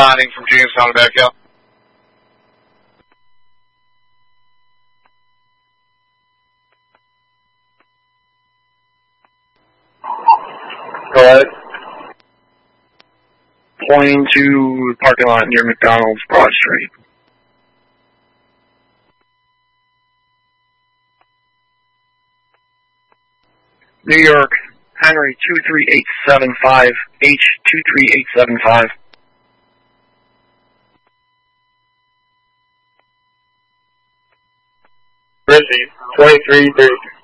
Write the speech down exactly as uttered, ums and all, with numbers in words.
responding from Jamestown to Batkill. Go ahead. Pointing to the parking lot near McDonald's, Broad Street. New York, Henry two three eight seven five, H two three eight seven five. Richie, twenty-three thirty.